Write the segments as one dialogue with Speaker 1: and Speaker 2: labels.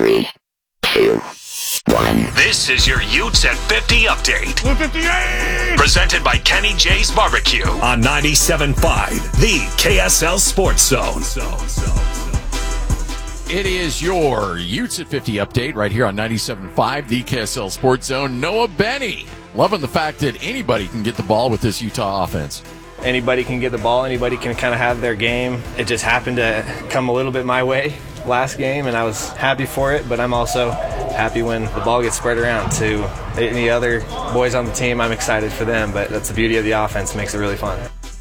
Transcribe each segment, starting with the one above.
Speaker 1: 3, 2, 1.
Speaker 2: This is your Utes at 50 update.
Speaker 3: 58!
Speaker 2: Presented by Kenny J's Barbecue on 97.5, the KSL Sports Zone.
Speaker 4: It is your Utes at 50 update right here on 97.5, the KSL Sports Zone. Noah Benny, loving the fact that anybody can get the ball with this Utah offense.
Speaker 5: Anybody can get the ball. Anybody can kind of have their game. It just happened to come a little bit my way last game, and I was happy for it, but I'm also happy when the ball gets spread around to any other boys on the team. I'm excited for them, but that's the beauty of the offense. It makes it really fun.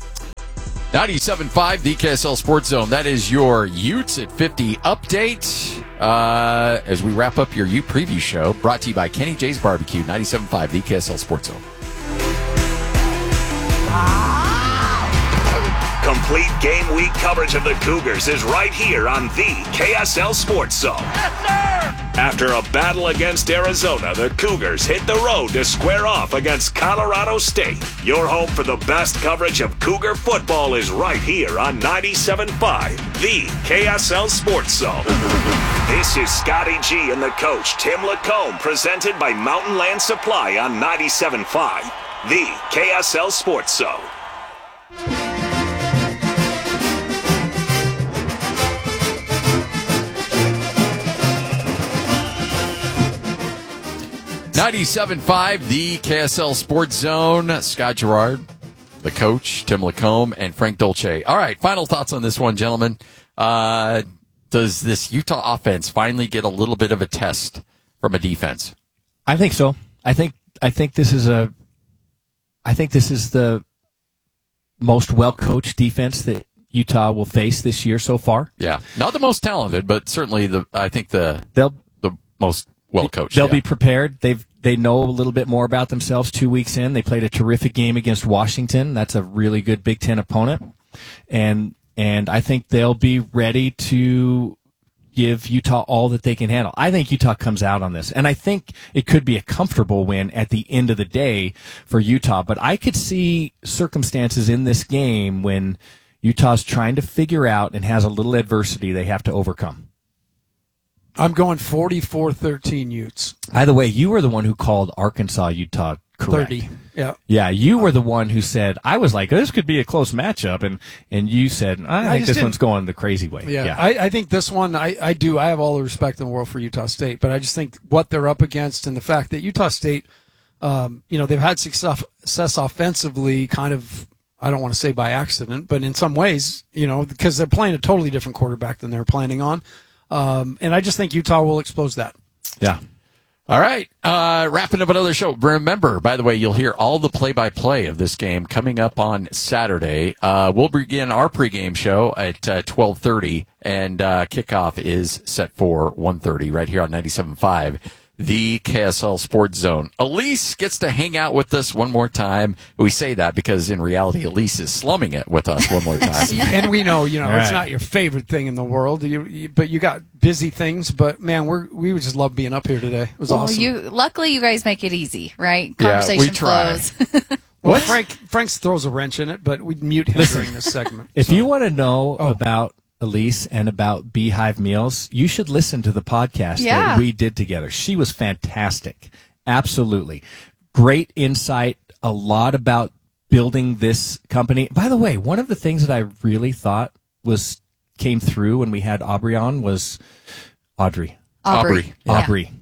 Speaker 4: 97.5, the KSL Sports Zone. That is your Utes at 50 update. As we wrap up your Ute preview show, brought to you by Kenny J's Barbecue, 97.5, the KSL Sports Zone.
Speaker 2: Complete game week coverage of the Cougars is right here on the KSL Sports Zone.
Speaker 3: Yes, sir!
Speaker 2: After a battle against Arizona, the Cougars hit the road to square off against Colorado State. Your home for the best coverage of Cougar football is right here on 97.5, the KSL Sports Zone. This is Scotty G and the coach, Tim Lacombe, presented by Mountain Land Supply on 97.5, the KSL Sports Zone.
Speaker 4: .5, the KSL Sports Zone. Scott Gerard, the coach, Tim Lacombe, and Frank Dolce. All right, final thoughts on this one, gentlemen. Does this Utah offense finally get a little bit of a test from a defense?
Speaker 6: I think so. I think this is the most well-coached defense that Utah will face this year so far.
Speaker 4: Yeah, not the most talented, but certainly the most well-coached.
Speaker 6: They'll be prepared. They know a little bit more about themselves 2 weeks in. They played a terrific game against Washington. That's a really good Big Ten opponent. And I think they'll be ready to give Utah all that they can handle. I think Utah comes out on this. And I think it could be a comfortable win at the end of the day for Utah. But I could see circumstances in this game when Utah's trying to figure out and has a little adversity they have to overcome.
Speaker 3: I'm going 44-13 Utes.
Speaker 6: By the way, you were the one who called Arkansas, Utah correct.
Speaker 3: 30. Yeah.
Speaker 6: Yeah, you were the one who said, I was like, this could be a close matchup. And you said, I think this one's going the crazy way.
Speaker 3: Yeah. I think this one, I have all the respect in the world for Utah State, but I just think what they're up against and the fact that Utah State, they've had success offensively kind of, I don't want to say by accident, but in some ways, because they're playing a totally different quarterback than they're planning on. And I just think Utah will expose that.
Speaker 6: Yeah.
Speaker 4: All right. Wrapping up another show. Remember, by the way, you'll hear all the play-by-play of this game coming up on Saturday. We'll begin our pregame show at 12:30, and kickoff is set for 1:30 right here on 97.5. The KSL Sports Zone. Elise gets to hang out with us one more time. We say that because in reality, Elise is slumming it with us one more time.
Speaker 3: And we know, it's
Speaker 6: right.
Speaker 3: not your favorite thing in the world, but you got busy things. But man, we would just love being up here today. It was awesome.
Speaker 7: Luckily, you guys make it easy, right?
Speaker 4: Yeah,
Speaker 7: Conversation
Speaker 4: we try.
Speaker 7: flows.
Speaker 3: Well, Frank throws a wrench in it, but we'd mute him during this segment.
Speaker 6: If you want to know about Elise and about Beehive Meals, you should listen to the podcast that we did together. She was fantastic. Absolutely. Great insight, a lot about building this company. By the way, one of the things that I really thought came through when we had Aubrey on was Audrey.
Speaker 7: Yeah.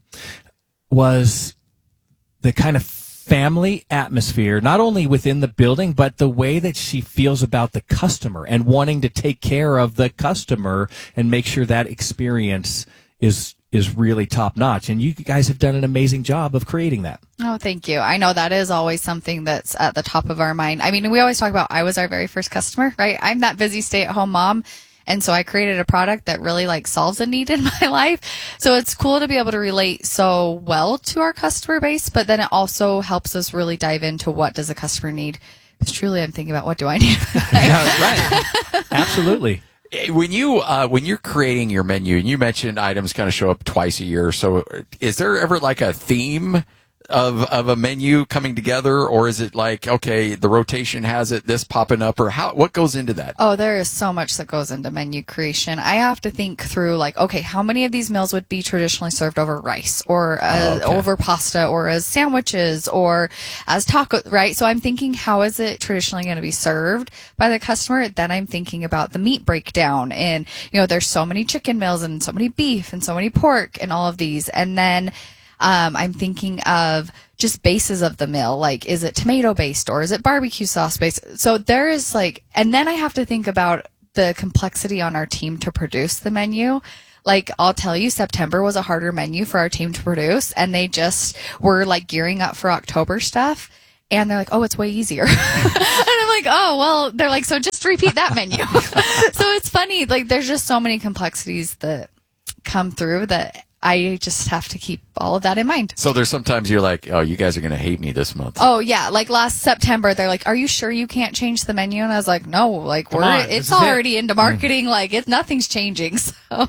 Speaker 6: Was the kind of family atmosphere, not only within the building, but the way that she feels about the customer and wanting to take care of the customer and make sure that experience is really top notch. And you guys have done an amazing job of creating that.
Speaker 7: Oh, thank you. I know that is always something that's at the top of our mind. I mean, we always talk about I was our very first customer, right? I'm that busy stay-at-home mom. And so I created a product that really solves a need in my life. So it's cool to be able to relate so well to our customer base, but then it also helps us really dive into what does a customer need. Because truly I'm thinking about what do I need.
Speaker 6: Yeah, right. Absolutely.
Speaker 4: When you're creating your menu, and you mentioned items kind of show up twice a year, so is there ever a theme of a menu coming together, or is it like, okay, the rotation has it, this popping up, or what goes into that?
Speaker 7: Oh, there is so much that goes into menu creation. I have to think through, like, okay, how many of these meals would be traditionally served over rice or over pasta or as sandwiches or as tacos, right? So I'm thinking, how is it traditionally going to be served by the customer? Then I'm thinking about the meat breakdown, and, there's so many chicken meals and so many beef and so many pork and all of these. And then I'm thinking of just bases of the meal. Like, is it tomato based or is it barbecue sauce based? So there is and then I have to think about the complexity on our team to produce the menu. Like, I'll tell you, September was a harder menu for our team to produce, and they just were gearing up for October stuff. And they're like, oh, it's way easier. And I'm like, oh, well, they're like, so just repeat that menu. So it's funny. There's just so many complexities that come through that I just have to keep all of that in mind.
Speaker 4: So there's sometimes you're like, oh, you guys are going to hate me this month.
Speaker 7: Oh, yeah. Last September, they're like, are you sure you can't change the menu? And I was like, no, it's already into marketing. Nothing's changing. So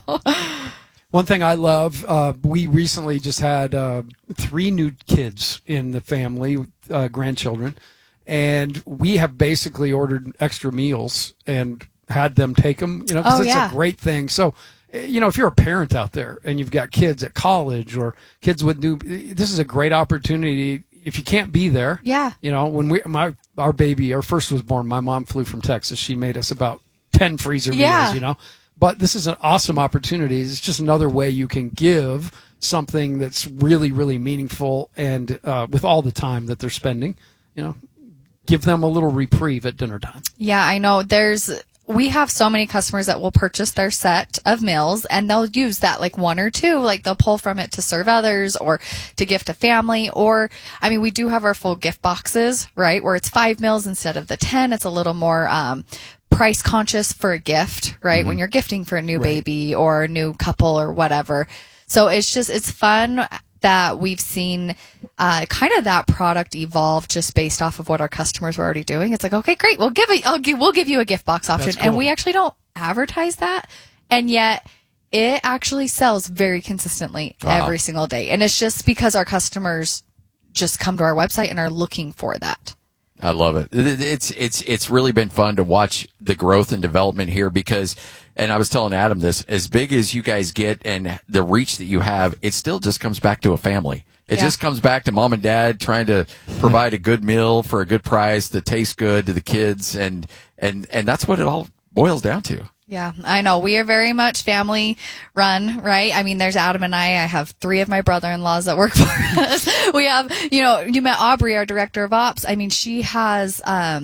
Speaker 3: one thing I love, we recently just had 3 new kids in the family, grandchildren, and we have basically ordered extra meals and had them take them, because it's a great thing. So, if you're a parent out there and you've got kids at college or kids with this is a great opportunity. If you can't be there, when our baby, our first was born, my mom flew from Texas. She made us about 10 freezer meals, but this is an awesome opportunity. It's just another way you can give something that's really, really meaningful, and with all the time that they're spending, give them a little reprieve at dinner time.
Speaker 7: Yeah, I know. We have so many customers that will purchase their set of meals, and they'll use that 1 or 2, they'll pull from it to serve others or to gift a family. Or, we do have our full gift boxes, right, where it's 5 meals instead of the 10. It's a little more price conscious for a gift, right, when you're gifting for a new baby or a new couple or whatever. So it's fun that we've seen kind of that product evolve just based off of what our customers were already doing. It's like, okay, great, we'll give you a gift box option. Cool. And we actually don't advertise that, and yet it actually sells very consistently every single day. And it's just because our customers just come to our website and are looking for that.
Speaker 4: I love it. It's really been fun to watch the growth and development here because, and I was telling Adam this, as big as you guys get and the reach that you have, it still just comes back to a family. It just comes back to mom and dad trying to provide a good meal for a good price that tastes good to the kids, and that's what it all boils down to.
Speaker 7: Yeah, I know. We are very much family run, right? There's Adam and I have 3 of my brother-in-laws that work for us. We have, you met Aubrey, our director of ops. She has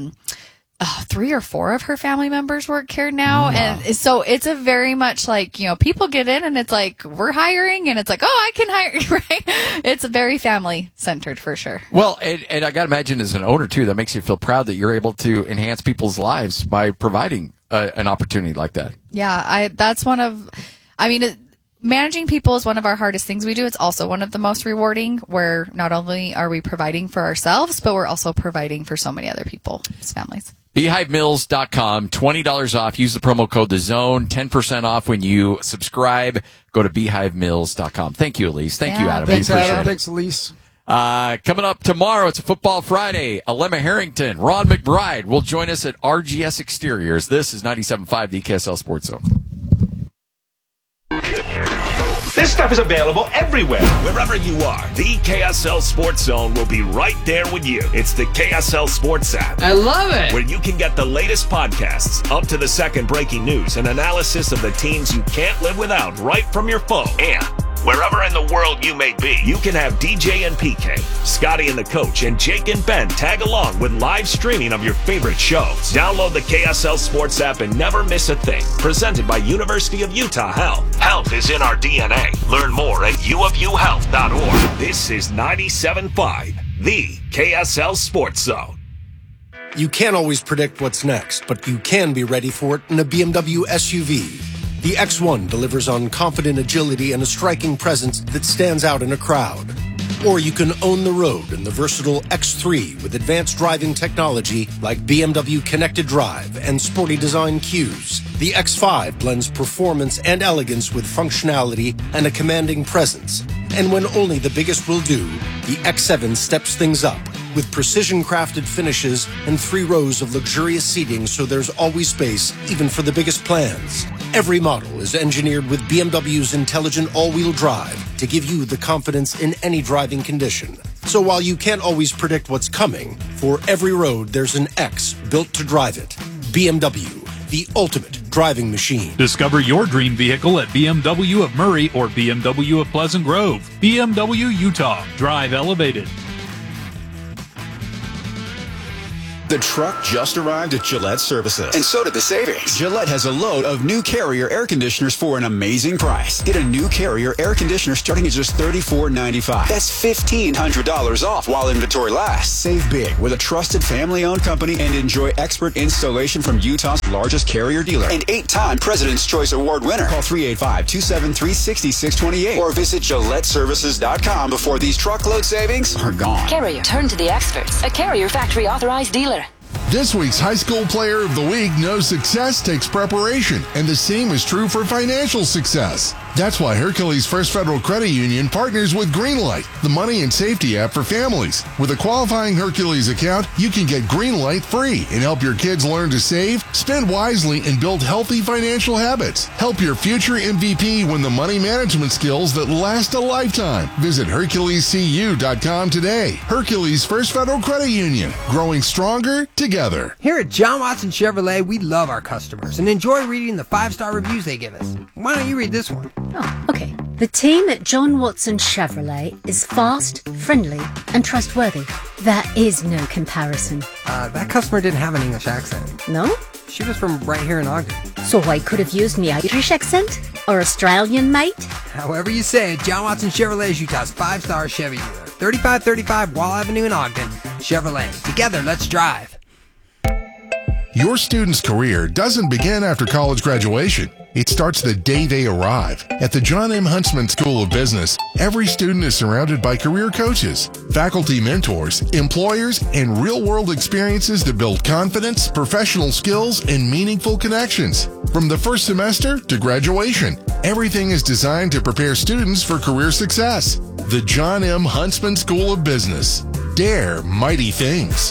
Speaker 7: 3 or 4 of her family members work here now. And so it's a very much people get in and it's like, we're hiring, and it's like, oh, I can hire, right? It's very family centered for sure.
Speaker 4: Well, and I got to imagine as an owner too, that makes you feel proud that you're able to enhance people's lives by providing an opportunity like that.
Speaker 7: Yeah, that's one of, managing people is one of our hardest things we do. It's also one of the most rewarding, where not only are we providing for ourselves, but we're also providing for so many other people's families.
Speaker 4: BeehiveMeals.com, $20 off. Use the promo code TheZone, 10% off when you subscribe. Go to BeehiveMeals.com. Thank you, Elise. Thank you, Adam.
Speaker 3: Thanks, Adam. Thanks, Elise.
Speaker 4: Coming up tomorrow, it's a Football Friday. Alema Harrington, Ron McBride will join us at RGS Exteriors. This is 97.5, the KSL Sports Zone.
Speaker 2: This stuff is available everywhere. Wherever you are, the KSL Sports Zone will be right there with you. It's the KSL Sports app.
Speaker 1: I love it.
Speaker 2: Where you can get the latest podcasts, up to the second breaking news, and analysis of the teams you can't live without right from your phone. And wherever in the world you may be, you can have DJ and PK, Scotty and the Coach, and Jake and Ben tag along with live streaming of your favorite shows. Download the KSL Sports app and never miss a thing. Presented by University of Utah Health. Health is in our DNA. Learn more at uofuhealth.org. This is 97.5, the KSL Sports Zone.
Speaker 8: You can't always predict what's next, but you can be ready for it in a BMW SUV. The X1 delivers on confident agility and a striking presence that stands out in a crowd. Or you can own the road in the versatile X3 with advanced driving technology like BMW Connected Drive and sporty design cues. The X5 blends performance and elegance with functionality and a commanding presence. And when only the biggest will do, the X7 steps things up with precision-crafted finishes and 3 rows of luxurious seating so there's always space, even for the biggest plans. Every model is engineered with BMW's intelligent all-wheel drive to give you the confidence in any driving condition. So while you can't always predict what's coming, for every road there's an X built to drive it. BMW, the ultimate driving machine.
Speaker 9: Discover your dream vehicle at BMW of Murray or BMW of Pleasant Grove. BMW Utah. Drive elevated.
Speaker 10: The truck just arrived at Gillette Services. And so did the savings. Gillette has a load of new Carrier air conditioners for an amazing price. Get a new Carrier air conditioner starting at just $34.95. That's $1,500 off while inventory lasts. Save big with a trusted family-owned company and enjoy expert installation from Utah's largest Carrier dealer. And 8-time President's Choice Award winner. Call 385-273-6628 or visit GilletteServices.com before these truckload savings are gone.
Speaker 1: Carrier, turn to the experts. A Carrier factory authorized dealer.
Speaker 11: This week's High School Player of the Week knows success takes preparation, and the same is true for financial success. That's why Hercules First Federal Credit Union partners with Greenlight, the money and safety app for families. With a qualifying Hercules account, you can get Greenlight free and help your kids learn to save, spend wisely, and build healthy financial habits. Help your future MVP win the money management skills that last a lifetime. Visit HerculesCU.com today. Hercules First Federal Credit Union, growing stronger together.
Speaker 12: Here at John Watson Chevrolet, we love our customers and enjoy reading the 5-star reviews they give us. Why don't you read this one?
Speaker 13: Oh, okay. The team at John Watson Chevrolet is fast, friendly, and trustworthy. There is no comparison.
Speaker 12: That customer didn't have an English accent.
Speaker 13: No?
Speaker 12: She was from right here in Ogden.
Speaker 13: So I could have used me Irish accent? Or Australian, mate?
Speaker 12: However you say it, John Watson Chevrolet is Utah's 5-star Chevy dealer. 3535 Wall Avenue in Ogden. Chevrolet. Together, let's drive.
Speaker 11: Your student's career doesn't begin after college graduation. It starts the day they arrive. At the John M. Huntsman School of Business, every student is surrounded by career coaches, faculty mentors, employers, and real-world experiences that build confidence, professional skills, and meaningful connections. From the first semester to graduation, everything is designed to prepare students for career success. The John M. Huntsman School of Business. Dare mighty things.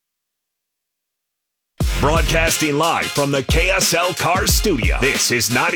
Speaker 2: Broadcasting live from the KSL Cars Studio. This is 90.